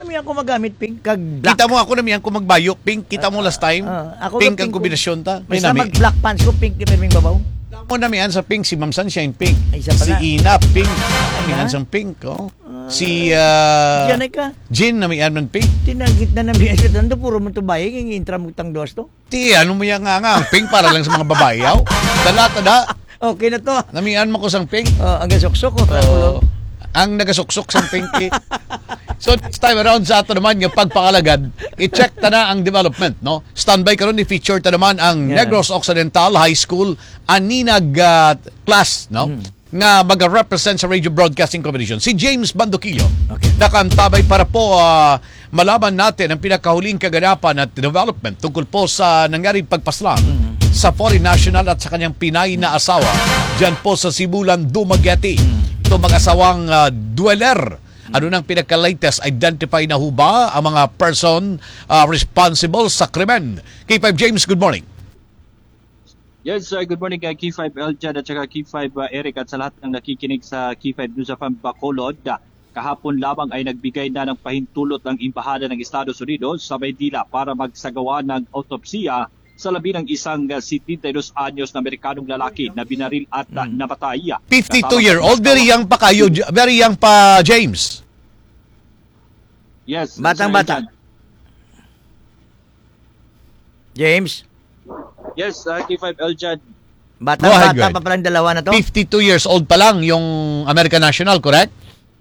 nami ako magamit pink kag black. Kita mo ako nami ang kumagbayok pink. Kita mo last time. Ako Pink pink ang kombinasyon ta. May mag black pants ko pink di pwedeng babaw. Mo namian sa pink si Ma'am Sunshine pink. Ay, isa pa Si na. Ina pink. Namian sa pink, oh. Si Diyan ay ka. Jin namian man pink. Tinagit na nami sa tando puro mo to bayig ang intra mo tang dos to. Ti ano mo yang nga ang pink para lang sa mga babae yaw. Dala tada. Okay na to. Namian mo ko sang pink. Ang gasoksok ko. Ang nagasuksok sang pink. So this time around sa ato naman yung pagpakalagad, i-check ta na ang development, no? Standby karon i-feature ta naman ang Negros Occidental High School aninag class, no? Nga mag-represent sa radio broadcasting competition. Si James Bandoquillo. Okay. Nakantabay para po malaman natin ang pinakahuling kaganapan at development tungkol po sa nangyaring pagpaslang sa foreign national at sa kanyang Pinay na asawa dyan po sa Sibulan, Dumaguete. Ito mag-asawang dweller. Ano nang pinaka-latest? Identify na ho ba ang mga person responsible sa krimen? K5 James, good morning. Yes, good morning kay K5 Eljan at saka K5 Eric at sa lahat ng nakikinig sa K5 News of Bacolod. Kahapon lamang ay nagbigay na ng pahintulot ang Embahada ng Estados Unidos sa Maynila para magsagawa ng autopsiya sa labi ng isang 72 anyos na Amerikanong lalaki na binaril at namatay. 52-year-old, very young pa kayo, very young pa James. Yes. Batang-bata. James? Yes, K5 Eljan. Bata-bata pa palang dalawa na to? 52 years old pa lang yung American National, correct?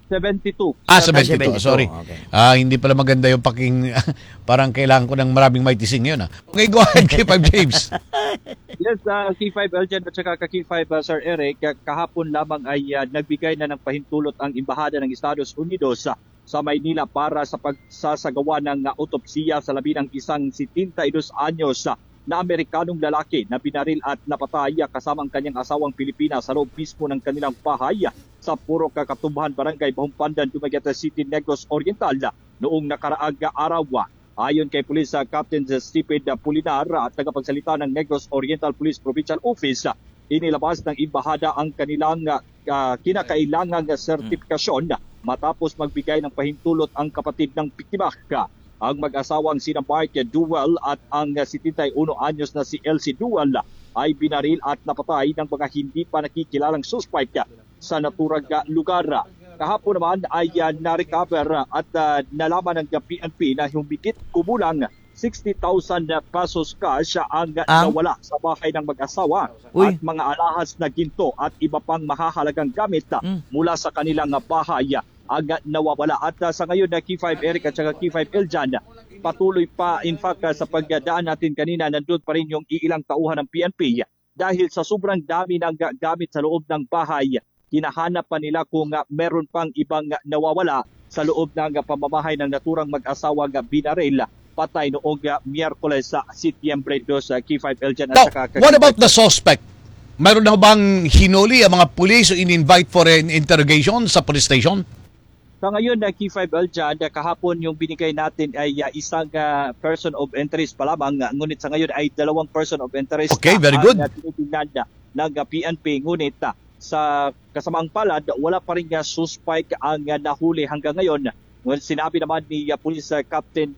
72. 72. Sorry. Okay. Hindi pala maganda yung paking parang kailangan ko ng maraming may tising ngayon. Okay, go ahead, K5 James. Yes, K5 Eljan at saka K5 Sir Eric, kahapon lamang ay nagbigay na ng pahintulot ang Embahada ng Estados Unidos sa Maynila para sa pagsasagawa ng autopsiya sa labi ng isang 72 anyos na Amerikanong lalaki na binaril at napatay kasama ang kanyang asawang Pilipina sa loob mismo ng kanilang bahay sa Purok Katumbahan, Barangay Bahumpandan, Dumaguete City, Negros Oriental noong nakaraang araw. Ayon kay Police Captain Stephen Pulinar at tagapagsalita ng Negros Oriental Police Provincial Office, inilabas ng Embahada ang kanilang kinakailangang sertifikasyon matapos magbigay ng pahintulot ang kapatid ng biktima. Ang mag-asawang sina Mark Duwell at ang 71 anyos na si Elsie Duwell ay binaril at napatay ng mga hindi pa nakikilalang suspect sa naturang lugar. Kahapon naman ay na-recover at nalaman ng PNP na humigit kumulang 60,000 pesos cash ang nawala sa bahay ng mag-asawa at mga alahas na ginto at iba pang mahahalagang gamit mula sa kanilang bahay ang nawawala. At sa ngayon na K5 Eric at saka K5 Eljan, patuloy pa in fact sa pagdaan natin kanina, nandun pa rin yung iilang tauhan ng PNP dahil sa sobrang dami ng gamit sa loob ng bahay. Hinahanap pa nila kung meron pang ibang nawawala sa loob ng pamamahay ng naturang mag-asawang binaril patay noong Miyerkules sa Setyembre 2 K5 Eljan at saka what about the suspect? Mayroon na bang hinuli ang mga pulis o in-invite for an interrogation sa police station? Sa ngayon na K5 Eljan, kahapon yung binigay natin ay isang person of interest pa lamang, ngunit sa ngayon ay 2 person of interest. Okay, very good. Ang tinitingnan ng PNP, ngunit sa kasamaang palad, wala pa rin suspect ang nahuli hanggang ngayon. Well, sinabi naman ni Police Captain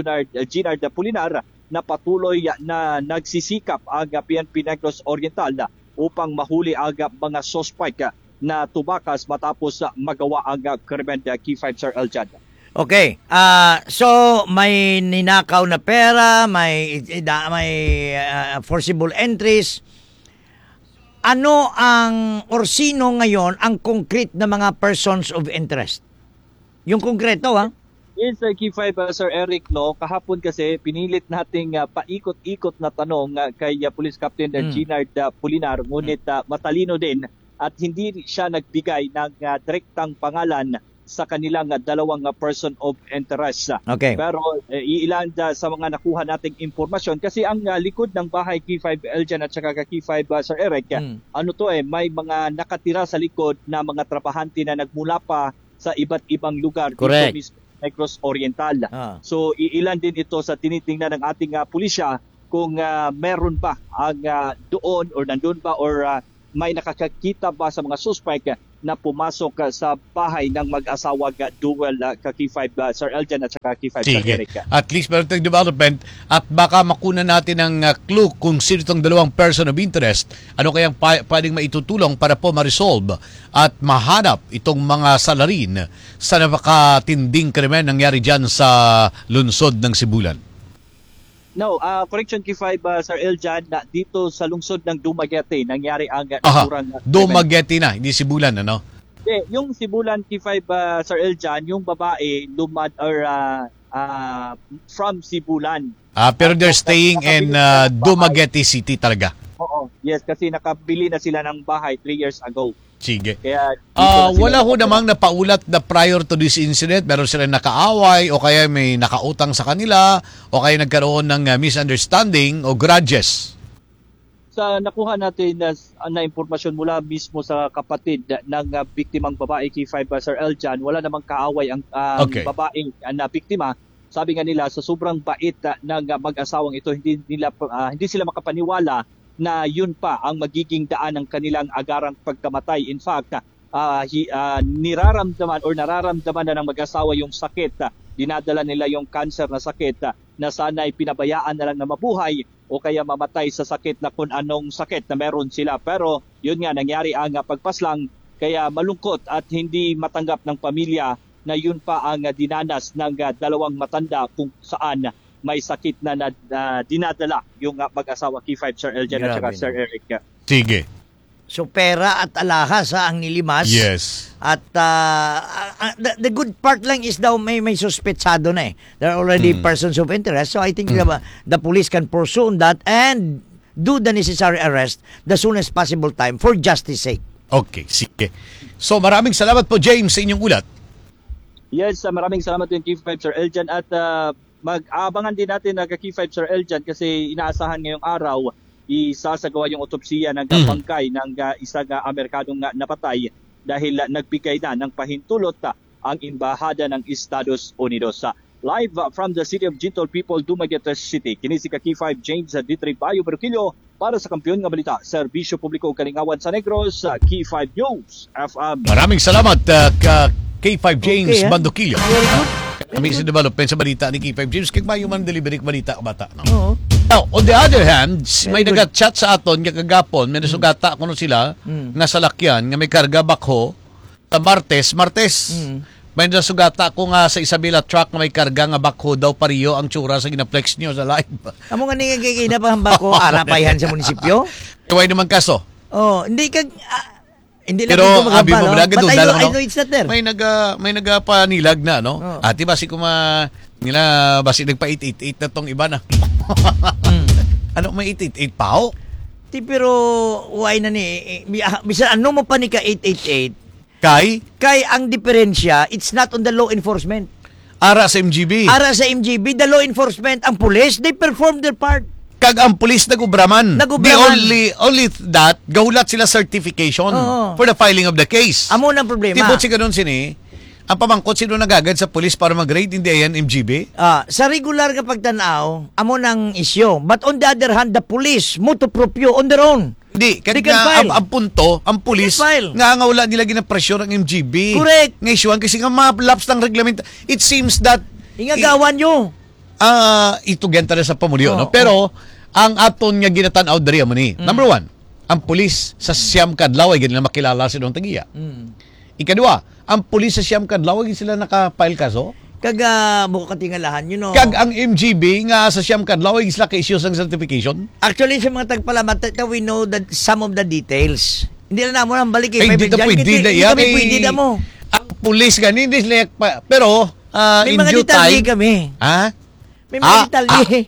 Ginard Pulinar na patuloy na nagsisikap ang PNP Negros Oriental upang mahuli ang mga suspect na tumakas matapos magawa ang krimen. K5 Sir Eljan. Okay. So may ninakaw na pera, may forcible entries. Ano ang or sino ngayon ang concrete na mga persons of interest? Yung konkreto Yes, K5 Sir Eric, kahapon kasi pinilit nating paikot-ikot na tanong kay Police Captain Ginard Pulinar, ngunit matalino din at hindi siya nagbigay ng direktang pangalan sa kanilang 2 person of interest. Okay. Pero iilan sa mga nakuha nating impormasyon kasi ang likod ng bahay K5 Eljan at saka K5 Sir Eric, may mga nakatira sa likod na mga trabahante na nagmula pa sa iba't ibang lugar dito mismo Negros Oriental. So iilan din ito sa tinitingnan ng ating pulisya kung meron ba ang doon or nandun ba or may nakakakita ba sa mga suspect na pumasok sa bahay ng mag-asawa dual K5 Sir Eljan at saka K5 Sir Sige. Eric. At least meron tayong development at baka makuna natin ng clue kung sino itong dalawang person of interest. Ano kayang pwedeng maitutulong para po ma-resolve at mahanap itong mga salarin sa napakatinding krimen nangyari dyan sa lungsod ng Sibulan. No, correction K5 Sir Eljan, na dito sa lungsod ng Dumaguete nangyari ang naturang Dumaguete na, hindi Sibulan, ano? Yung Sibulan K5 Sir Eljan, yung babae from Sibulan. Pero they're staying in Dumaguete City talaga. Oo, yes, kasi nakabili na sila ng bahay 3 years ago. Sige. Kaya dito na sila- Wala ho namang napaulat na prior to this incident, meron sila nakaaway o kaya may nakautang sa kanila o kaya nagkaroon ng misunderstanding o grudges. Sa nakuha natin na impormasyon mula mismo sa kapatid ng biktimang babae K5 Sir Eljan, wala namang kaaway ang Okay. babaeng na biktima. Sabi nga nila sa sobrang bait ng mag-asawang ito, hindi sila makapaniwala na yun pa ang magiging daan ng kanilang agarang pagkamatay. In fact, nararamdaman na ng mag-asawa yung sakit. Dinadala nila yung cancer na sakit na sana'y pinabayaan na lang na mabuhay o kaya mamatay sa sakit na kung anong sakit na meron sila. Pero yun nga, nangyari ang pagpaslang, kaya malungkot at hindi matanggap ng pamilya na yun pa ang dinanas ng dalawang matanda kung saan may sakit na dinadala yung mag-asawa K5 Sir Eljan at saka Grabe, Sir no? Eric. Sige. So pera at alahas ang nilimas. Yes. At the good part lang is daw may suspetsado na eh. There are already persons of interest. So I think the police can pursue on that and do the necessary arrest the soonest possible time for justice sake. Okay, sige. So maraming salamat po James sa inyong ulat. Yes, maraming salamat din K5 Sir Eljan at mag-aabangan din natin K5 Sir Eljan kasi inaasahan ngayong araw isasagawa yung otopsiya ng bangkay ng isang Amerikanong napatay dahil nagbigay na ng pahintulot ang Embahada ng Estados Unidos. Live from the City of Gentle People, Dumaguete City, kini si K5 James Dietrich Bayo Berquillo para sa Kampiyon nga Balita, Serbisyo Publiko Kalingawan sa Negros, K5 News FM. Maraming salamat K5 James Okay, Bandoquillo. Very good. Kami sa development sa balita ni K5 James. Kaya mayo man delivery balita ka bata. No? Oo. Now, on the other hand, may good. nag-chat sa aton kagapon, may nasugata kuno sila nga salakyan nga may karga bakho sa Martes. May nasugata ko nga sa Isabela truck nga may karga nga bakho daw pariyo ang tsura sa ginaplex niyo sa live. Amo nga nga kikina pa hamba ko arapayhan sa munisipyo. Kaway naman kaso. Oh, hindi ka hindi lang Pero ito abi mo magabalo. dagat But dalang I know it's not there. may nagapanilag na no. Oh. Ati basi ko nila basi nagpa 888 na tong iba na. Ano may 888 pao? Pero why na ni bisan ano mo pa ni ka 888 Kay ang diferensya it's not on the law enforcement. ara sa MGB. Ara sa MGB, the law enforcement, ang police, they perform their part. Kag ang pulis nagubraman. Nagubraman. Only that gahulat sila certification Oo. for the filing of the case. Amo nang problema. Tibot si ganun sini. Ang pamangkot sino nagagad sa pulis para mag-raid hindi ayan MGB? Sa regular nga pagtanaw, amo nang isyo. But on the other hand, the police mo to proprio on their own. Hindi, They kaya can file. ang punto, ang pulis, They can file. nga wala nila ginapresyon ang MGB. Correct. Ngayon, kasi nga ma-lapse ng reglamento. It seems that Ingagawan nyo. ito genta na sa pamulyo. Oh, no? Pero, ang aton nga ginatanaw dari mo ni. Number one, ang pulis sa Siyam Kadlaw ay ganila makilala sa doong tagiya. Ikadua, ang pulis sa Siyam Kadlaw ay sila naka-file kaso. Kaga buka katingalahan, you know. Kag ang MGB nga sa Siyam Kadlaw ay sila ka-issue ng certification. Actually, sa mga tagpalamat, we know that some of the details. Hindi na naman ang balik eh. Ay, hindi na pwede na Hindi yan. kami pwede na mo. Ang pulis ganun, hindi sila pa. Pero, May in mga due detalye time, kami. ha? May mga detalye.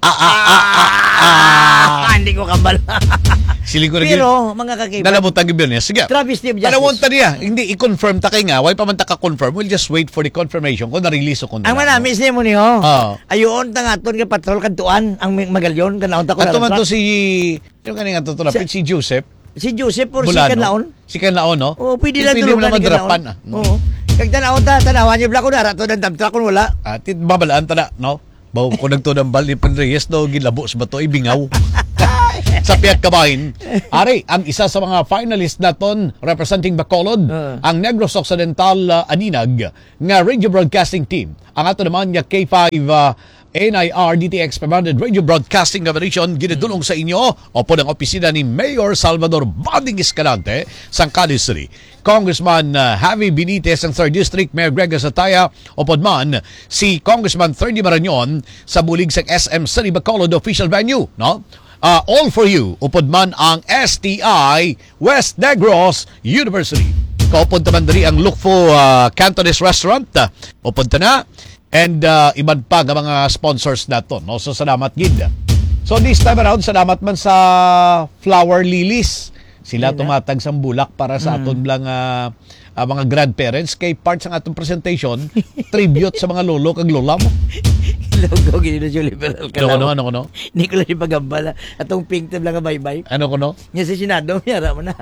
Hindi ko kabal. Siling ko na Pero, mga kakaiba, nalabutang gibyon niya. Sige. travesty of justice. Panawon ta niya. Hindi, i-confirm ta kay nga. Why pa man ta ka-confirm? We'll just wait for the confirmation kung na-release o kung Ang manamis niya mo niyo. Oo. Ayoon ta nga ton nga patrol kantuan ang magalyon kanaon ta ko. Ato man to si yung kanina to na si Joseph Si Joseph or si Bulano. Kanlaon. Si Kanlaon, no? Oo, pwede lang Pwede mo tulugan naman ni drapan, Kanlaon. Oo. Kag tanaon ta, tanawan niyo bla ko na rato ng damtra kun wala. At babalaan ta na, no? Bawo ko nagto ng bal ni Panreyes, no? Gilabos ba to? Ibingaw. sa Piat Kabahin. Ari, ang isa sa mga finalist naton representing Bacolod, ang Negros Occidental Aninag nga radio broadcasting team. Ang ato naman nga K5 NIR DTX Permanent Radio Broadcasting Corporation ginidulong sa inyo opo ng opisina ni Mayor Salvador Bading Escalante, Sangkali City. Congressman Javi Benitez ng 3rd District, Mayor Greg Sataya, opod man si Congressman Ferdy Marañon sa bulig sa SM City Bacolod official venue, no? All for you, upod man ang STI West Negros University. Kaupod naman dali ang Lukfo Cantonese Restaurant, upod na. And iban pa ng mga sponsors nato, no? So salamat gid. So this time around, salamat man sa Flower Lilies. Sila tumatag sa bulak para sa aton lang mga grandparents kay parts ng atong presentation tribute sa mga lolo kag lola mo. Logo gini na liberal ka. Ano? Ni ko lang ipagambala atong pink tab lang nga bye-bye. Ano ko no? Nya si Senado, miyara mo na.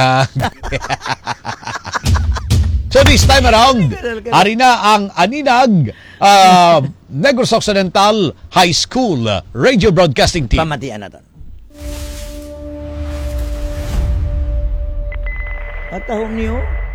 So this time around, ari na ang Aninag Negros Occidental High School Radio Broadcasting Team. Pamatian natin. At tahong niyo?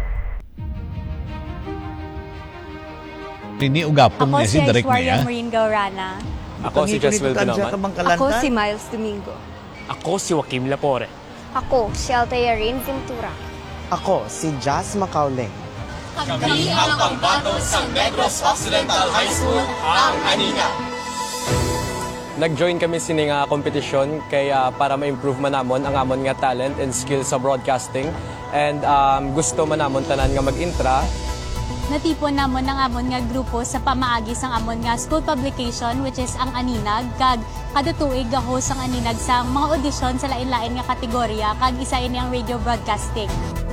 Ini ugapong Ako niya si si Direk Aishwarya niya. Marine Gaurana. Ako si Jasmine Binaman. Ako si Miles Domingo. Ako si Joaquim Lapore. Ako, si Althea Rain Ventura. Ako, si Jazz Macaulay. Kami ang pangbato sa Negros Occidental High School, ang Anina. Nag-join kami sining kompetisyon kaya para ma-improve man namon ang amon nga talent and skills sa broadcasting. And gusto man namon tanan nga mag-intra. Natipon namon ang amon nga grupo sa pamaagi sang amon nga school publication which is ang Aninag kag kada tuig ga-host ang Aninag sa mga audition sa lain-lain nga kategorya kag isa ini ang radio broadcasting.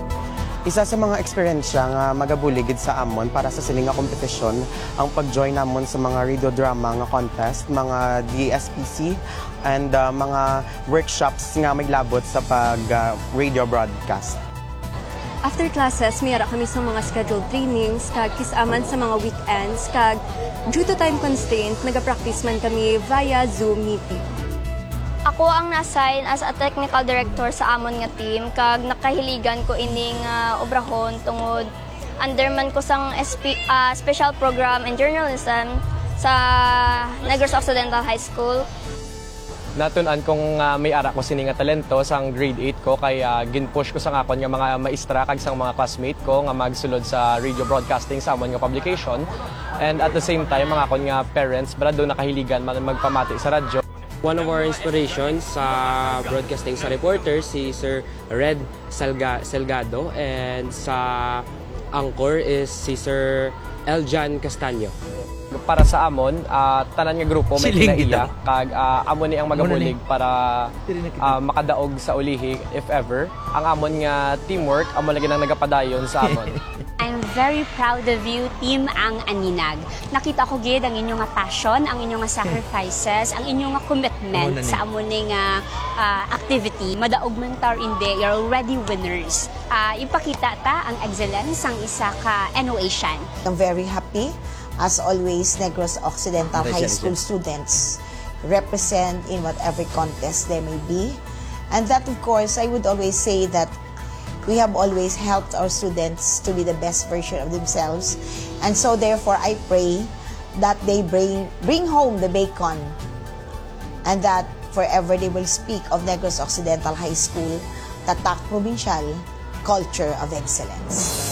Isa sa mga eksperyensya nga magabuligid sa amon para sa sining nga kompetisyon ang pag-join namon sa mga radio drama nga contest, mga DSPC and mga workshops nga maglabot sa pag-radio broadcast. After classes, mayara kami sa mga scheduled trainings, kag kisaman sa mga weekends, kag due to time constraint, nag-practice man kami via Zoom meeting. Ako ang na-assign as a technical director sa amon nga team, kag nakahiligan ko ining obrahon tungod underman ko sang special program in journalism sa Negros Occidental High School. Natun-an kong may ara ko sini nga talento sang grade 8 ko kaya ginpush ko sa akon nga mga maestra kag sang mga classmate ko nga magsulod sa radio broadcasting sa amon nga publication. And at the same time mga akon nga parents bala do nakahiligan man magpamati sa radyo. One of our inspirations sa broadcasting sa reporter si Sir Red Salgado and sa anchor is si Sir Eljan Castaño. Para sa amon, tanan nga grupo may Siling kinaiya kag amon ni ang magabulig para makadaog sa ulihi if ever. Ang amon nga teamwork amon lagi nang nagapadayon sa amon. I'm very proud of you, Team Ang Aninag. Nakita ko gid ang inyong nga passion, ang inyong nga sacrifices, ang inyong nga commitment sa amon nga activity. Madaog man tar hindi, you're already winners. Ipakita ta ang excellence ang isa ka NOA-sian. I'm very happy. As always, Negros Occidental High School students represent in whatever contest there may be. And that, of course, I would always say that we have always helped our students to be the best version of themselves. And so, therefore, I pray that they bring home the bacon and that forever they will speak of Negros Occidental High School, Tatak Provincial, Culture of Excellence.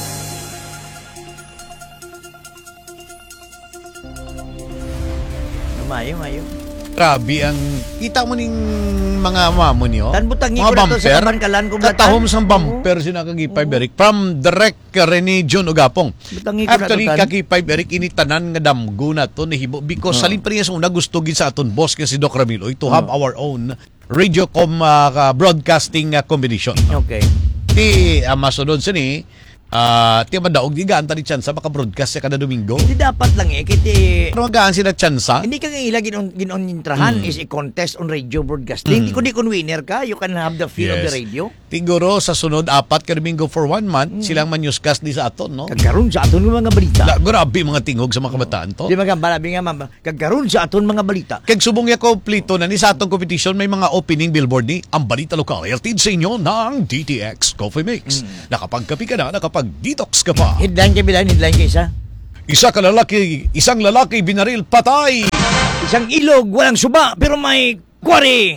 Mayo. Grabe ang kita mo ning mga mamo niyo. Tan butangi mga ko na to sa kabankalan ko katahom sang bumper sinakagipay Eric from direct Rene John Ugapong. Butangi ko na to Actually tan. kakipay Eric ini tanan nga damgo na to nihibo because salin pa rin sa una gusto gid sa aton boss kasi Doc Ramilo to have our own radiocom broadcasting combination. Okay. Ti masunod sini Tiya madaog di gaan tani chance maka-broadcast sa kada Domingo. Hindi dapat lang kiti Pero gaan sila chance. hindi ka nga ginon is a contest on radio broadcasting. Kundi kung winner ka, you can have the feel of the radio. Tiguro sa sunod 4 ka Domingo for 1 month, silang manyuskas di sa aton, no? Kagkaroon sa aton mga balita. Grabe mga tingog sa mga kabataan to. Di magambalabi nga ma'am, kagkaroon sa aton mga balita. Kag subong ya kompleto na ni sa atong competition may mga opening billboard ni ang balita lokal. Altid sa inyo ng DTX Coffee Mix. Nakapagkapi ka na, nakapag-detox ka pa. Headline kay isa. Isang lalaki binaril patay. Isang ilog, walang suba, pero may kwari.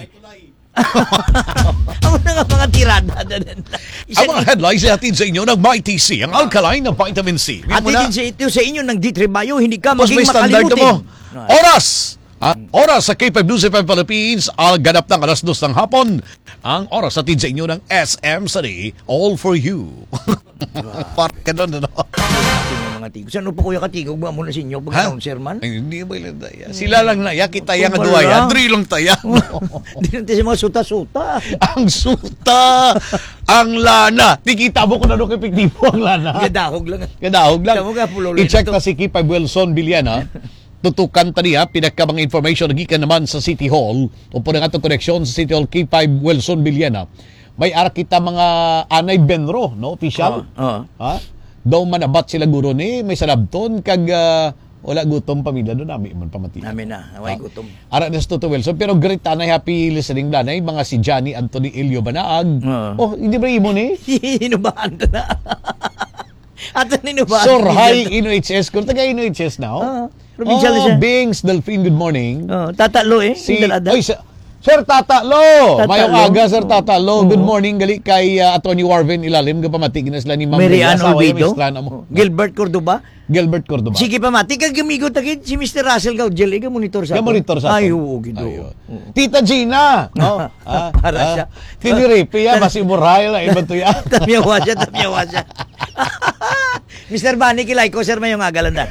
Ang mga tirada. Ang mga headlines ay hatid sa inyo ng MyTC, ang alkaline na vitamin C. Hatid sa ito sa inyo ng D3 Bio, hindi ka Mas may maging standard makalimutin. mo. Oras sa K5 News FM Philippines, ganap ng 2:00 ng hapon. Ang oras hatid sa inyo ng SM City, all for you. Parang ganun, ano? Mga tigog. Saan po kuya katigog ba muna sa inyo pag-announcer man? Ay, hindi ba ilang taya? Sila lang naya, kita yang aduaya. Dri lang taya. Hindi natin sa mga suta-suta. Ang suta! Ang lana! Tikita mo kung ano epektibo ang lana. Gadahog lang. I-check na si K5 Wilson Villana. Tutukan tani pinagkabang information nagikan naman sa City Hall o po ng atong koneksyon sa City Hall K5 Wilson Villana. May ara kita mga anay benro, no? Official. Daw manabat sila guro ni may salabton kag wala gutom pamilya do nami man pamati. Nami na, away gutom. Ara na Toto Wilson pero great tanay happy listening lanay mga si Johnny Anthony Elio Banaag. Oh, hindi ba imo ni? Hinubahan ka na. At ninubahan. Sorhay INOHS kung taga INOHS now. Provincial siya. Bings Delphine, good morning. Tatalo Sir Tatalo! Mayong aga, Sir Tatalo. Good morning. Gali kay Atty. Warvin Ilalim. Kapamatig na sila ni Ma'am Marian Olvido. Gilbert Cordoba. Sige pamati. Kagamigo tagit si Mr. Russell Gaudjel. Monitor sa Ay, gido. Tita Gina! No? Para siya. Tiniripi Basi Murayla. Iba to yan. Tamyawa siya. Mr. Bani, kilay ko, sir, mayong agalanda.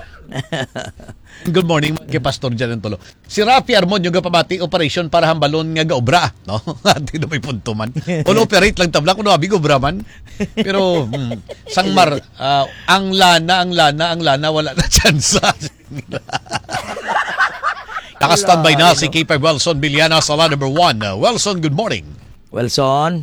Good morning kay Pastor Jan Tolo. Si Rafi Armon yung pamati operation para hambalon nga gaobra, no? Ati na may punto man. All operate lang tabla kuno abi obra man. Pero sangmar ang lana wala na chance. Naka-standby na si K5 Wilson Villana sa line number 1. Wilson, good morning. Wilson.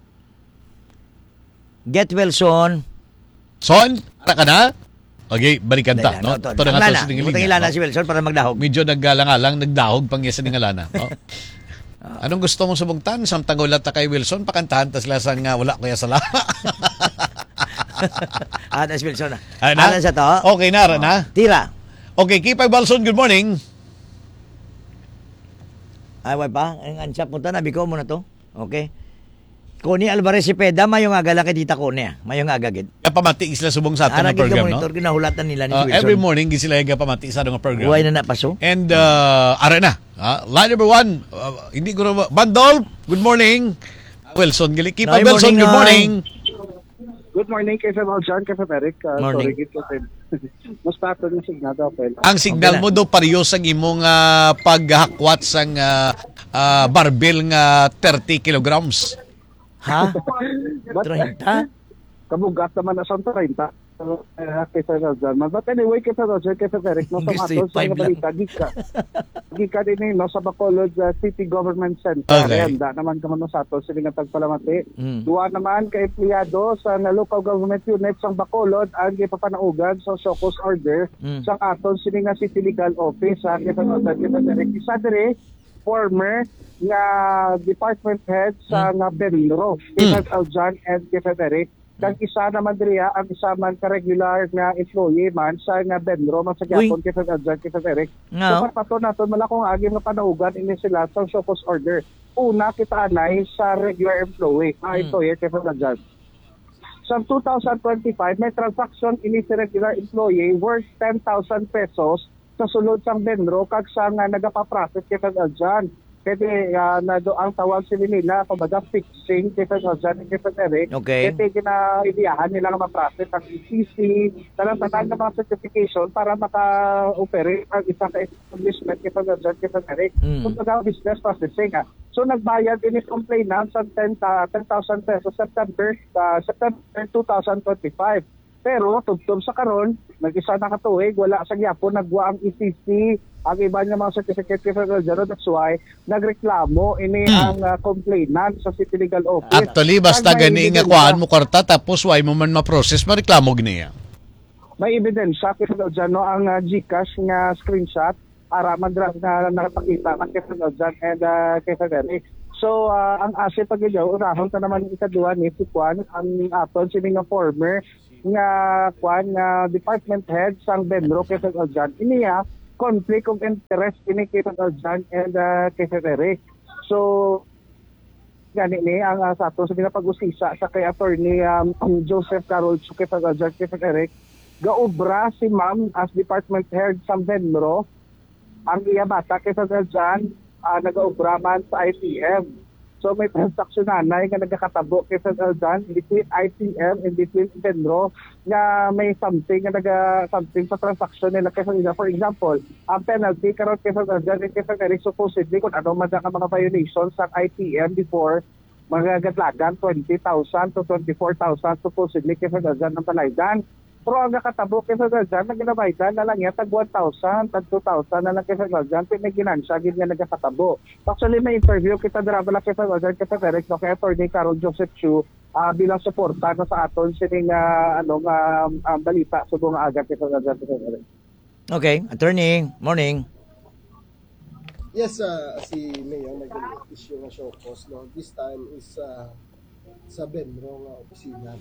Get Wilson. Son, ara ka na? Okay, balikan ta, no? Ito na nga to. Butang ilana si Wilson para magdahog. Medyo naggalang-alang, nagdahog pang yasa ng alana. No? Anong gusto mong subungtan? Samtang ulat ta kay Wilson, pakantahan ta sila sang wala kuya sala. Si Wilson na. Alan sa to? Okay na, na? Tira. Okay, K5 Wilson, good morning. Ay, wala pa. Ang ansya, punta na. Biko mo na to. Okay. Kuni Alvarez Cepeda, mayong aga laki tita Kuni. Mayong aga gid. Pamati sila subong sa atin na program, no? Monitor ginahulatan nila ni Wilson. Every morning sila pamati sa nga program. Uway na paso. And ara na. Line number 1, hindi ko Bandol, good morning. Wilson, Kepa Wilson, good morning. Good morning kay Sir John, kay Sir Eric. Morning. Mas pato yung signal daw. Ang signal mo daw pareho sa imong paghakwat sang barbell nga 30 kilograms. Ha? 30? Kabugat naman na sa 30. Kay Sir John. But anyway, kay Sir John, kay Sir Eric, no, sa matos, sa balita, gika din no, sa Bacolod City Government Center. Okay. Da naman ka man sa atos, sila nga tagpalamati. Duwa naman kay empleyado sa local government unit sa Bacolod ang ipapanaugan sa Socos Order sa aton sila nga City Legal Office. Kay Sir Eric, isa dire former nga department head sa nga Benro, Kay Aljan and kay Frederic. Kag isa naman diriya ang isa man ka regular nga employee man sa nga Benro man sa gyapon kay Aljan kay Frederic. So pato naton malakong agi nga panaugan ini sila sa Socos Order. Una kita anay sa regular employee, employer kay Aljan. Sa 2025 may transaction ini sa regular employee worth 10,000 pesos sa sulod sang Benro kag sa nga nagapaprocess kay Aljan. Kaya ang tawag sila nila kumbaga fixing kay Aljan kay Eric. Okay. Kaya kinaidiyahan nila nga ma-process ang ECC, talang-talang na mga certification para maka-operate ang isang establishment kay Aljan kay Eric. Kumbaga business processing. So nagbayad ini complainant sa 10,000 pesos September 2025. Pero tubtob sa karon, nag-isa na katuig, wala sa gyapon nagwa ang ECC, ang iba niya mga certificate kay Federal Judge. That's why nagreklamo ini ang complainant sa City Legal Office. Actually, basta gani nga kuhaan mo karta tapos why mo man ma-process, mareklamo giniya. May ebidensya kay Federal Judge, no, ang GCash nga screenshot para na nakapakita ng kay Federal Judge and kay Federal. So, ang ase pagyaw, urahon ta naman ikaduha ni si Juan, ang aton sini nga former nga Juan nga department head sang Benro kay Federal Judge. Iniya conflict of interest ini kay Federal Judge and kay Federal. So, gani ni ang sa aton sa pag-usisa sa kay attorney Joseph Carol kay Federal Judge kay Federal, gaobra si ma'am as department head sang Benro. Ang iya bata kay Federal Judge nag-obra man sa ITM. So may transaction na nga nagkakatabo kay Federal Judge between ITM and between Benro nga may something sa transaction nila. For example, ang penalty karon kay Federal Judge kay Federal supposedly kung ano man ka mga violations sa ITM before mga gadlagan 20,000 to 24,000 supposedly kay Federal Judge ng palaydan. Pero ang nakatabo kay Federal Judge, naginabaydan na lang yan, tag 1,000, tag 2,000 na lang kay Federal Judge, pinaginansya, gid nga nagkatabo. Actually, may interview kita drama kay Federal Judge, kay Federal, kay Attorney Carol Joseph Chu, bilang suporta na sa aton sining balita sa buong agad kay Federal Judge. Okay, Attorney, morning. Yes, si Mayor nag-issue ng show cause, no? This time is sa Benro nga opisina.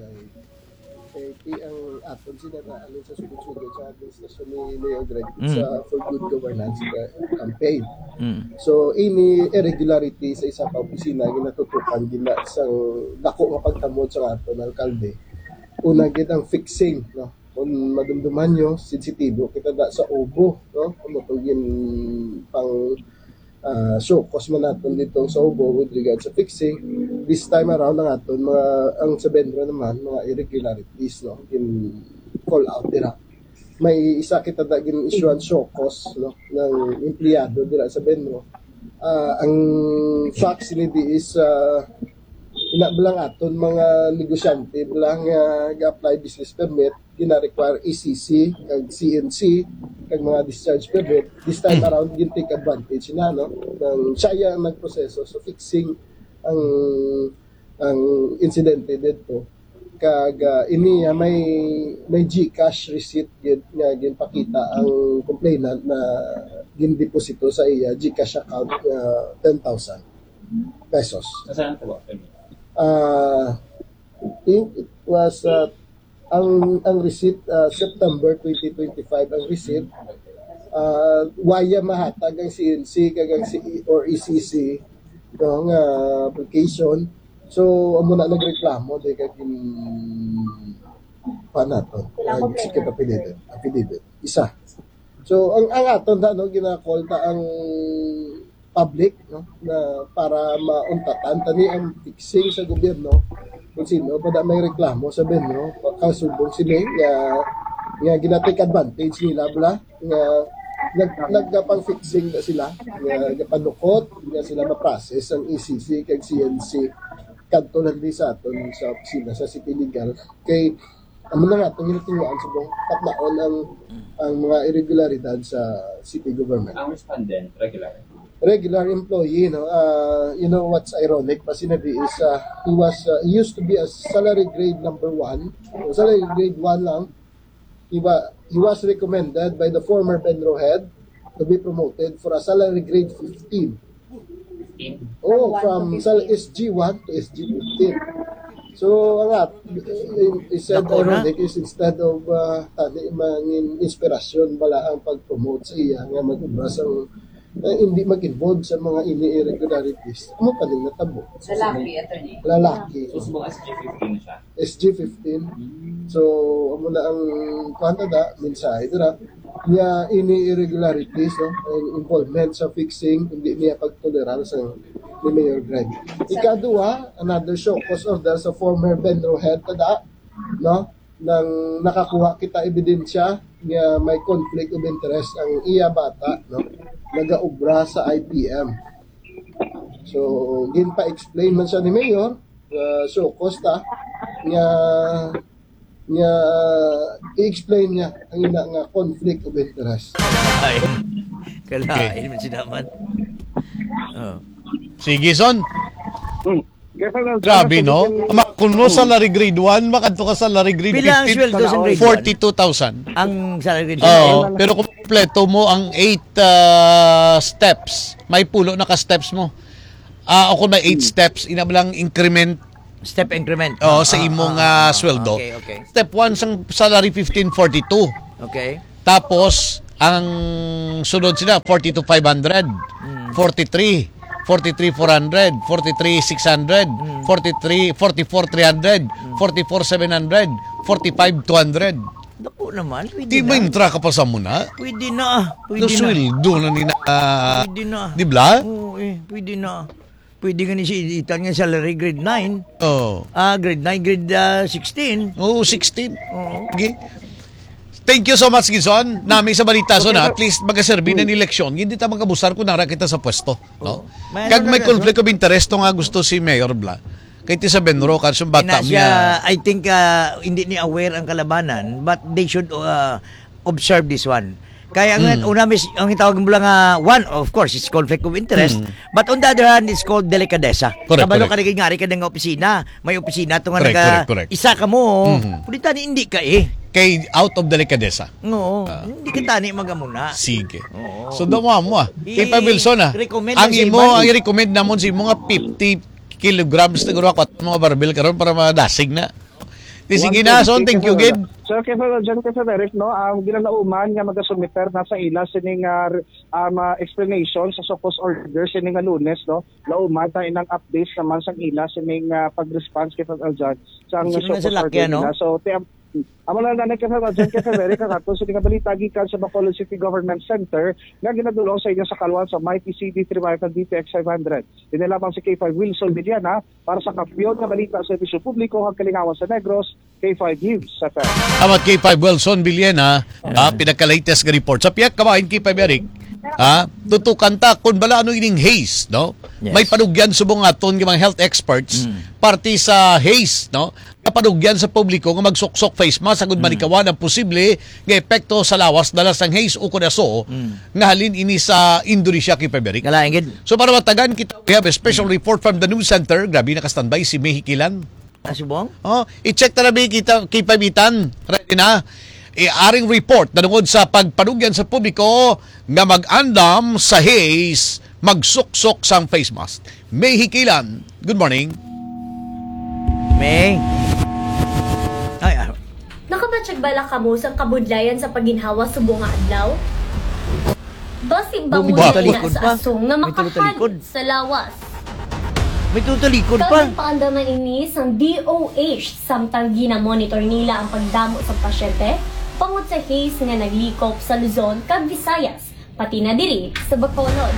Ang aton sinaraan sa sunod-sunod sa administrasyon ni Mayor Greg for good governance campaign. So, ini irregularity sa isa pa opisina ginatutukan gina isang dako nga pagtamod sa aton alkalde. Una gid ang fixing, no? Kung madumduman nyo, sensitibo kita da sa obo, no? Kung matugin pang show cause man natin dito sa obo with regard sa fixing. This time around ang aton ang sa Benro naman mga irregularities, no, in call out dira. May isa kita daging issuance show cause, no, ng empleyado dira sa Benro. Ang facts ni is inabilang aton mga negosyante bilang ga-apply business permit gina-require ECC kag CNC kag mga discharge permit. This time around gin take advantage na, no, ng siya nagproseso so fixing ang insidente dito kag ini may GCash receipt nga ginpakita ang complainant na gindeposito sa iya GCash account 10,000 pesos. Saan po? Think it was ang receipt September 2025 ang receipt waya mahatag ang CNC kag ang or ECC ng application. So amo na nagreklamo di kag panato execute affidavit isa. So ang aton no gina-call ta ang public, no, na para mauntatan tani ang fixing sa gobyerno kung sino pa may reklamo sa Benro kasubong sila nga ginatake advantage nila bla nga nagpang fixing na sila nga panukot nga sila ma-process ang ECC kag CNC kadto lang di sa aton sa opisina sa City Legal kay amo na nga itong hinutungaan subong patnaon ang mga irregularidad sa city government. Ang respondent regular employee, no. You know what's ironic pa sinabi is he used to be a salary grade number 1, salary grade 1 lang. He was recommended by the former Benro head to be promoted for a salary grade 15. From SG1 to SG15. So is said ironic is instead of mangin inspirasyon bala ang pag-promote sa iya nga mag-ubra sa hindi mag-involve sa mga irregularities. Ano pa din natabo? Lalaki. So, mga SG15 siya? SG15. So, amo na ang kwanta da, mensahe dira, niya irregularities, no? Ang involvement sa fixing, hindi niya pagtoleran sa ni Mayor Greg. Ikaduha, another show cause order sa former Benro head tada, no? Nang nakakuha kita ebidensya nga may conflict of interest ang iya bata, no, nagaobra sa IPM. So ginpa-explain man sa ni Mayor so Costa nga i-explain niya ang ina nga conflict of interest. Ay, kalain man sinaman. Oh. Sige, Son. Grabe, no? Kung mo salary grade 1, makadto ka salary grade 15. Pila ang sweldo sa grade 42,000. Ang salary grade 1? Pero kung kompleto mo ang 8 steps, may pulo na ka-steps mo. O kung may 8 steps, inabalang increment. Step increment. Sa imong sweldo. Okay. Step 1 sang salary 1542. Okay. Tapos ang sunod sila 42,500, 43, 43,400, 43,600, 44,300, 44,700, 45,200. Naku naman, pwede Di ba na. intra ka pa sa muna? Pwede na. Pwede na. Sweldo na nina. Pwede na. Di ba? Oo, pwede na. Pwede nga ni si itan nga salary grade 9. Oh. Grade 9, grade 16. Oo, 16. Oo. Okay. Thank you so much, Gizon. Nami sa balita, so na, at least magaserbi ng eleksyon. Hindi ta magkabusar kung nara kita sa pwesto. No? Kag may conflict of interest nga gusto si Mayor Bla. Kay ti sa Benro, kasi yung bata niya. I think hindi ni aware ang kalabanan, but they should observe this one. Kaya ang tawag mo lang one, of course, it's conflict of interest. But on the other hand, it's called delikadesa. Kabalo ka nagingari ka ng opisina. May opisina ito nga correct. isa ka mo. Pulita ni hindi ka Kay out of delikadesa. Oo. Hindi ka tani magamuna. Sige. So dawa mo Kay Pa Wilson ang i-recommend namon si mga 50 kilograms na guro ako at mga barbell karon para madasig na. Sige na, Son. Thank you, Gid. So, dyan kasi Derek, no, ang ginalauman nga magasumiter na sa ila sining explanation sa Socos order sining Lunes, no, lauman tayo ng updates naman sa ila sining pag-response kay Aljan sa Socos order nila. So, amo na nagkasama dyan kasi Derek kakato sa balita gikan sa Bacolod City Government Center nga ginadulong sa inyo sa kalwan sa Mighty CD 3 DTX 500. Inilamang si K5 Wilson Villana para sa kampiyon nga balita sa servisyo publiko ang kalingawan sa Negros, K5 News. Amat K5 Wilson Villena, pinaka-latest nga report. Sa piyak kabahin K5 Eric, tutukan ta kung bala ano ining haze, no? Yes. May panugyan subong aton ng mga health experts party sa haze, no? Kapanugyan sa publiko nga magsuksok face mask sagud manikawan ang posible nga epekto sa lawas dalas ng haze o kunaso nga halin ini sa Indonesia K5 Eric. So para matagan kita, we have a special report from the news center. Grabe naka-standby si Mehikilan. Asubong? I-check na namin kita kay Pabitan. Ready na? Aring report na tungod sa pagpanugyan sa publiko nga mag-andam sa haze, magsuksok sang face mask. May Hikilan. Good morning. May. Nakabatsyag bala ka mo sa kabudlayan sa paginhawa sa bunga adlaw? Basig ba mo na sa asong nga makahalit sa lawas? May tutalikod pa. Kaming paandaman ini sang DOH samtang ginamonitor nila ang pagdamo sa pasyente pangod sa haze nga naglikop sa Luzon kag Visayas pati na diri sa Bacolod.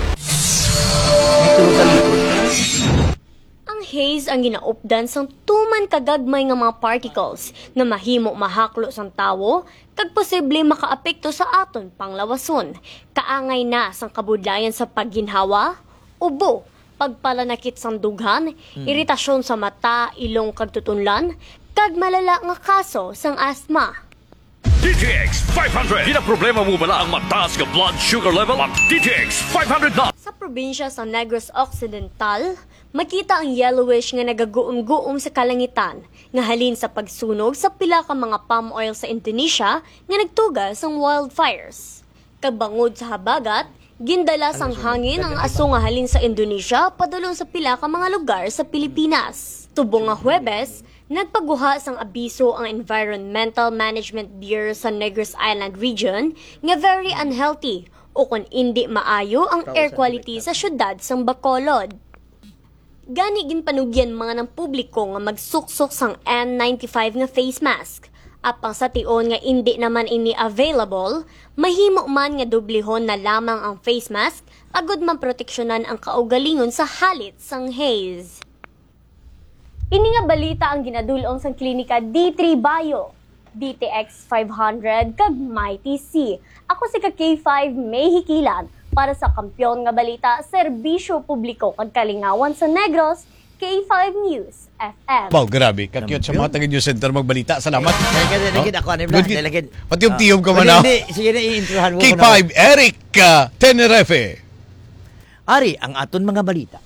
Ang haze ang ginaupdan sang tuman kagagmay nga mga particles na mahimo mahaklo sang tawo kag posible makaapekto sa aton panglawason. Kaangay na sang kabudlayan sa pagginhawa, ubo, pagpalanakit sang dughan, iritasyon sa mata, ilong kag tutunlan, kag malala nga kaso sang asthma. DTX 500. Di na problema mo bala ang mataas nga blood sugar level at DTX 500 na. Sa probinsya sa Negros Occidental, makita ang yellowish nga nagaguom-guom sa kalangitan nga halin sa pagsunog sa pila ka mga palm oil sa Indonesia nga nagtugas ang wildfires. Kagbangod sa habagat, gindala sang hangin ang aso nga halin sa Indonesia padulong sa pila ka mga lugar sa Pilipinas. Tubong nga Huwebes, nagpaguha sang abiso ang Environmental Management Bureau sa Negros Island region nga very unhealthy o kung hindi maayo ang air quality sa syudad sang Bacolod. Gani ginpanugyan mga ng publiko nga magsuksok sang N95 nga face mask. Apang sa tion nga hindi naman ini available, mahimo man nga dublihon na lamang ang face mask agud man proteksyonan ang kaugalingon sa halit sang haze. Ini nga balita ang ginadulong sang klinika D3 Bio, DTX 500 kag Mighty C. Ako si K5 May Hikilan Para sa Kampiyon nga balita, serbisyo publiko kag kalingawan sa Negros, K5 News FM. Wow, grabe. Kakyot sa mga taga-news center magbalita. Salamat. Lagid ako, ano ba? Lagid. Pati yung tiyom ko man ako. Sige na, i-introhan mo. K5, Eric Tenerife. Ari, ang aton mga balita.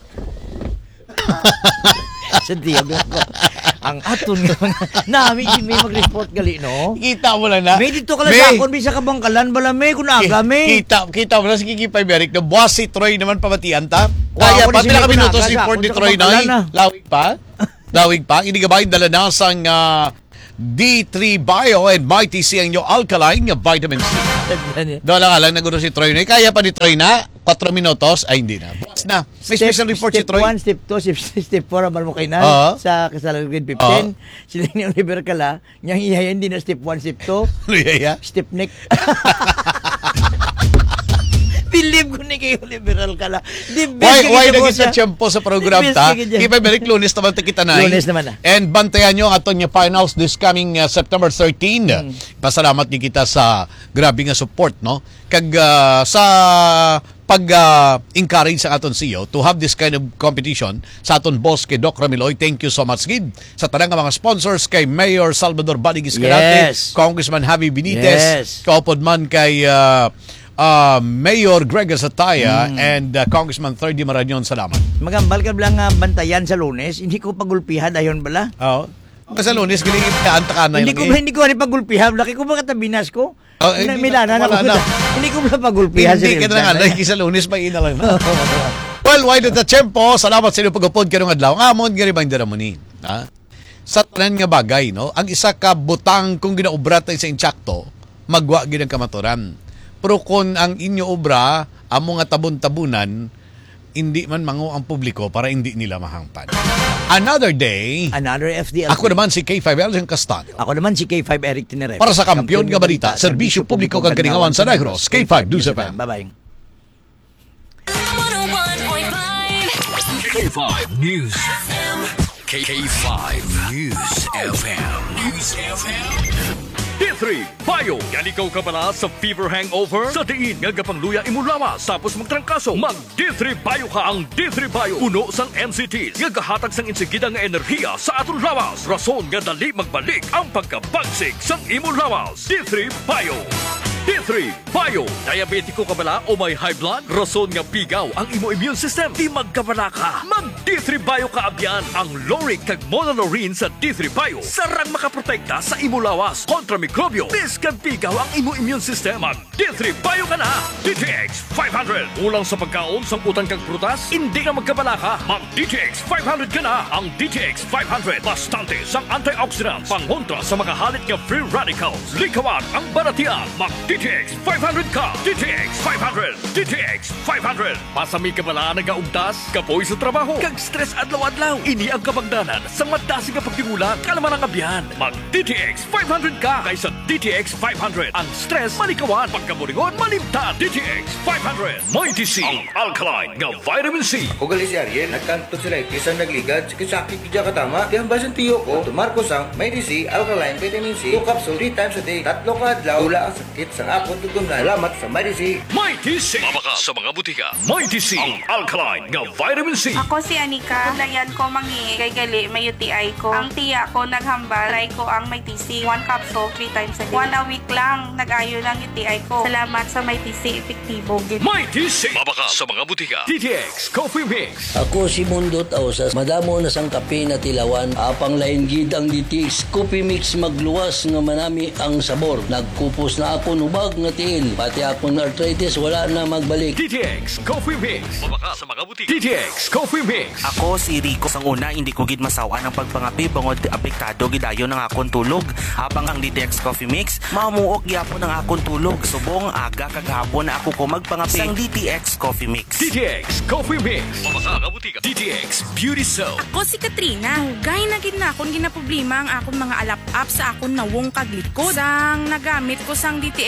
Sa tiyog ko. Ang aton nga nami may mag-report gali, no? Kita mo lang na. May dito ka lang sa akon, bisa ka bangkalan, bala may, kunaga may. Kita mo lang si K5 Eric, na buwas si Troy naman pamatian ta. Kaya pati na kami nutos si Fort ni Troy na. Lawig pa? Hindi ka ba yung dala na sang D3 Bio and Mighty C ang yung alkaline nga vitamin C. Doon lang naguro si Troy na. Kaya pa ni Troy na 4 minutos. Ay, hindi na. Bukas na. May special report si Troy. Step 1, step 2, step 4 abal mo kay na sa kasalang grade 15. Sila ni Oliver Kala. Niyang ihayan din na step 1, step 2. Ano ihaya? Step neck. Believe ko ni kayo liberal ka lang. Why naging sa tiyempo sa program ta? K5 Eric, Lunes naman kita na. Lunes naman na. And bantayan nyo ang aton nga finals this coming September 13. Pasalamat ni kita sa grabe nga support, no? Kag sa pag-encourage sa aton CEO to have this kind of competition sa aton boss kay Doc Ramiloy. Thank you so much, Gid. Sa tanang mga sponsors kay Mayor Salvador Badig Escalante, Congressman Javi Benitez, kaupod man kay Mayor Greg Sataya and Congressman Ferdy Marañon. Salamat. Magambal ka lang bantayan sa Lunes. Hindi ko pagulpihan ayon bala. Oo. Sa Lunes galing kaanta na hindi ko ani pagulpihan. Laki ko ba katabinas ko? Milana na ko. Hindi ko ba pagulpihan. Hindi ka na nga sa Lunes may ina lang na. Well, why did the tempo? Salamat sa inyo pag-upod karong adlaw. Amon gari bang daramuni. Sa tanan nga bagay, no? Ang isa ka butang kung ginaobra tay sa intsakto, magwa gid ang kamaturan. Pero kung ang inyo obra, amo nga tabon-tabunan, hindi man mango ang publiko para hindi nila mahangpan. Another day, another FDL. Ako naman si K5 Elgin Castano. Ako naman si K5 Eric Tenerife. Para sa Kampiyon nga balita, serbisyo publiko kang kalingawan sa Negros, K5 News FM. Bye-bye. K5 News FM. K5 News FM. News FM. D3 Bio. Yan ikaw ka pala sa fever hangover? Sa diin nga gapangluya imulawas tapos magtrangkaso. Mag D3 Bio ka ang D3 Bio. Puno sang NCTs. Nga gahatag sang insigida nga enerhiya sa aton lawas. Rason nga dali magbalik ang pagkabagsik sang imulawas. D3 Bio. D3 Bio. Diabetiko ka bala o may high blood? Rason nga pigaw ang imo immune system. Di magkabala ka. Mag D3 Bio ka abyan. Ang Loric kag Monolaurin sa D3 Bio. Sarang makaprotekta sa imo lawas kontra mikrobyo. Bis kag pigaw ang imo immune system. Mag D3 Bio ka na. DTX 500. Ulang sa pagkaon sang utang kag prutas. Hindi na magkabala ka. Mag DTX 500 ka na. Ang DTX 500. Bastante sang antioxidants. Pangontra sa mga halit nga free radicals. Likawan ang baratian. Mag DTX 500 ka! DTX 500! DTX 500! Pasami ka pala nagaugtas, kapoy sa trabaho, kag stress adlaw-adlaw. Ini ang kapagdanan sa madasi ka pagtingulan, kalaman ang abyan. Mag DTX 500 ka kaysa DTX 500. Ang stress malikawan, pagkaburingon malimtan. DTX 500. Mighty C, ang alkaline nga vitamin C. Ugali si Ariel, nagkanto sila isang nagligad, sakit kidya katama. Di ang basan tiyo ko, tumarko sang Mighty C, alkaline vitamin C, 2 capsule 3 times a day, 3 ka adlaw, wala ang sakit sa akong tutunan. Salamat sa Mighty C. Mighty C. Mabaka sa mga butika. Mighty C. Ang alkaline nga vitamin C. Ako si Anika. Layan ko mangi kay gali may UTI ko. Ang tiya ko naghambal. Try ko ang Mighty C. 1 capsule 3 times a day. 1 a week lang. Nag-ayo ng UTI ko. Salamat sa Mighty C. Epektibo. Mighty C. Mabaka sa mga butika. DTX Coffee Mix. Ako si Mundot Ausas. Madamo na sang kape na tilawan. Apang lain gid ang DTX Coffee Mix magluwas nga manami ang sabor. Nagkupos na ako nubag nga tiil. Pati akong arthritis wala na magbalik. DTX Coffee Mix. Mabaka sa mga butika. DTX Coffee Mix. Ako si Rico. Sang una, hindi ko gid masawaan ang pagpangapi bangod apektado gidayo ng akong tulog. Habang ang DTX Coffee Mix, mamuok gyapon ang akong tulog. Subong aga kaghapon na ako ko magpangapi sang DTX Coffee Mix. DTX Coffee Mix. Mabaka sa butika. DTX Beauty Soap. Ako si Katrina. Hugay na gid na akong ginaproblema ang akong mga alap-up sa akong nawong kaglikod. Sang nagamit ko sang DTX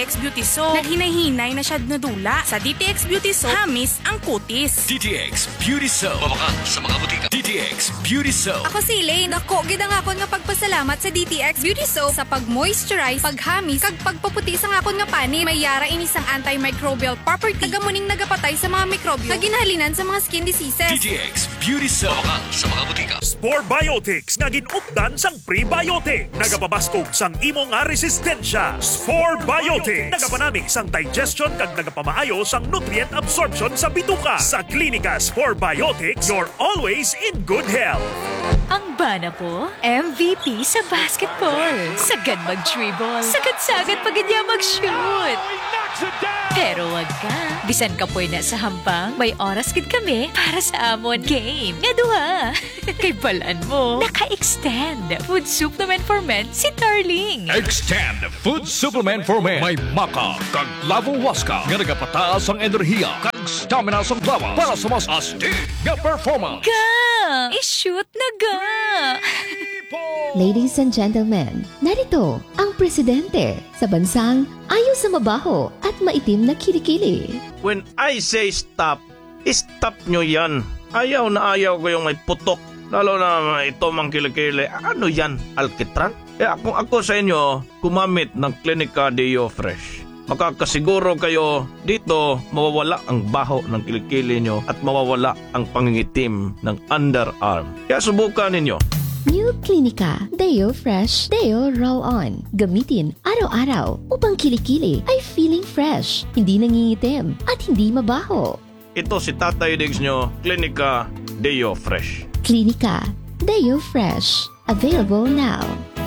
DTX Beauty Soap. Naghinay-hinay na siya nadula. Sa DTX Beauty Soap, hamis ang kutis. DTX Beauty Soap. Mabakan sa mga butika. DTX Beauty Soap. Ako si Elaine. Ako, gidang akon nga pagpasalamat sa DTX Beauty Soap sa pag-moisturize, paghamis, kag pagpaputi sa akon nga pani. May yara inisang antimicrobial property. Nagamuning nagapatay sa mga mikrobyo. Naginhalinan sa mga skin diseases. DTX Beauty Soap. Mabakan sa mga butika. Spore Biotics nga ginupdan sang prebiotic. Nagapabaskog sang imo nga resistensya. Spore Biotics. Nagapanami sang digestion kag nagapamaayo sang nutrient absorption sa bituka. Sa Klinika Spore Biotics, you're always in good health. Ang bana po, MVP sa basketball. Sagad mag-dribble. Sagad-sagad pag niya mag-shoot. Pero wag ka. Bisan ka po na sa hambang, may oras gid kami para sa amon game. Nga duha. Kay balaan mo, naka-extend. Food supplement for men si Darling. Extend Food Supplement for Men. May maka, kag lavo waska, nga nagapataas ang enerhiya, kag stamina sa lawas para sa mas astig nga performance. Ga! I-shoot na ga! Ladies and gentlemen, narito ang presidente sa bansang ayaw sa mabaho at maitim na kilikili. When I say stop, stop nyo yan. Ayaw na ayaw ko yung may putok. Lalo na ito mang kilikili. Ano yan? Alkitran? Kung ako sa inyo, gumamit ng Clinica Deo Fresh. Makakasiguro kayo dito mawawala ang baho ng kilikili nyo at mawawala ang pangingitim ng underarm. Kaya subukan ninyo. New Clinica Deo Fresh Deo Roll-On. Gamitin araw-araw upang kilikili ay feeling fresh, hindi nangingitim at hindi mabaho. Ito si Tatay Diggs nyo, Clinica Deo Fresh. Clinica Deo Fresh. Available now.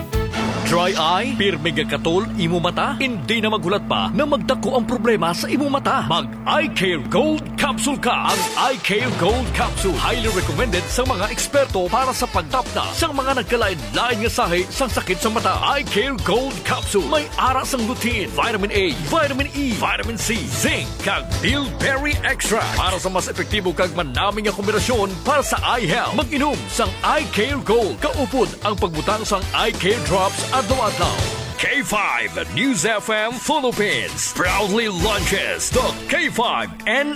Dry eye, pirmig ang katol, imo mata, hindi na magulat pa na magdako ang problema sa imo mata. Mag Eye Care Gold Capsule ka. Ang Eye Care Gold Capsule, highly recommended sa mga eksperto para sa pagtapna sa mga nagkalain-lain nga sahi sa sakit sa mata. Eye Care Gold Capsule, may ara sang lutein, vitamin A, vitamin E, vitamin C, zinc, kag bilberry extra para sa mas epektibo kag manaming nga kombinasyon para sa eye health. Mag-inom sang Eye Care Gold. Kaupod ang pagbutang sang Eye Care Drops adlaw-adlaw. K5 News FM Philippines proudly launches the K5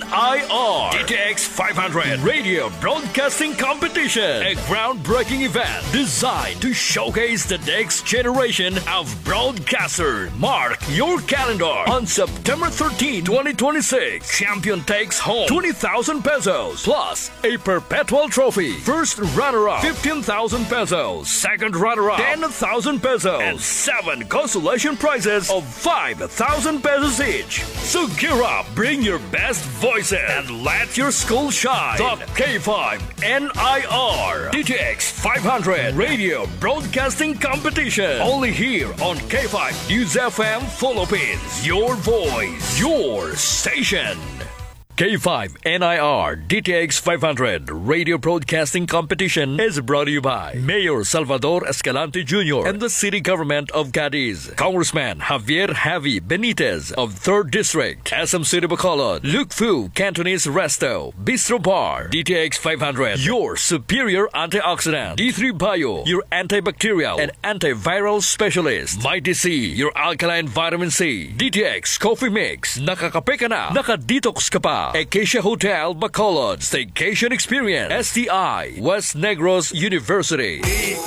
NIR DTX 500 Radio Broadcasting Competition, a groundbreaking event designed to showcase the next generation of broadcasters. Mark your calendar on September 13, 2026. Champion takes home 20,000 pesos plus a perpetual trophy. First runner-up 15,000 pesos. Second runner-up 10,000 pesos. And 7 consolation prizes of 5,000 pesos each. So gear up, bring your best voices, and let your school shine. The K5 NIR DTX 500 Radio Broadcasting Competition. Only here on K5 News FM Philippines. Your voice, your station. K5 NIR DTX 500 Radio Broadcasting Competition is brought to you by Mayor Salvador Escalante Jr. and the City Government of Cadiz, Congressman Javier Javi Benitez of 3rd District, SM City Bacolod, Luke Fu Cantonese Resto, Bistro Bar, DTX 500, your superior antioxidant, D3 Bio, your antibacterial and antiviral specialist, Mighty C, your alkaline vitamin C, DTX Coffee Mix, nakakape ka na, nakadetox ka pa. Acacia Hotel Bacolod Staycation Experience, STI West Negros University.